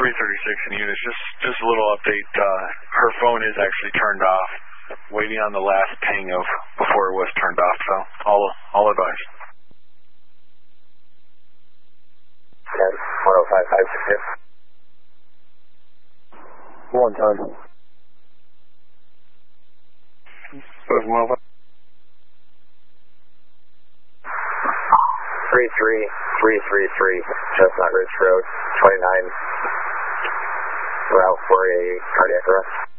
336 in units. Just a little update. Her phone is actually turned off. Waiting on the last ping of before it was turned off. So all advice. 10-105-562. 1 ton. Goes 105. 33333 Chestnut Ridge Road, 29, route for a cardiac arrest.